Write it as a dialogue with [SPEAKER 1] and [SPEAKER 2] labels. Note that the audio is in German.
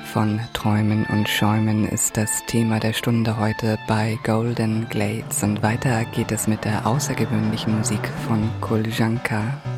[SPEAKER 1] von Träumen und Schäumen ist das Thema der Stunde heute bei Golden Glades und weiter geht es mit der außergewöhnlichen Musik von Kuljanka.